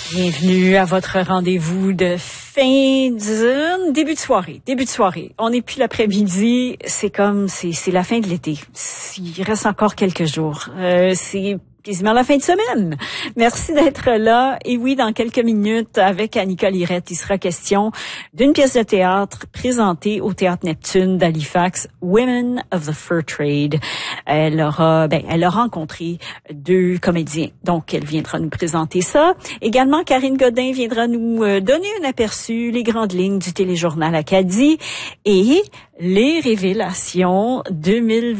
Bienvenue à votre rendez-vous de début de soirée. On n'est plus l'après-midi, c'est la fin de l'été. Il reste encore quelques jours. C'est quasiment la fin de semaine. Merci d'être là. Et oui, dans quelques minutes, avec Annika Lirette, il sera question d'une pièce de théâtre présentée au Théâtre Neptune d'Halifax, Women of the Fur Trade. Elle a rencontré deux comédiens. Donc, elle viendra nous présenter ça. Également, Karine Godin viendra nous donner un aperçu, les grandes lignes du téléjournal Acadie et les révélations 2020.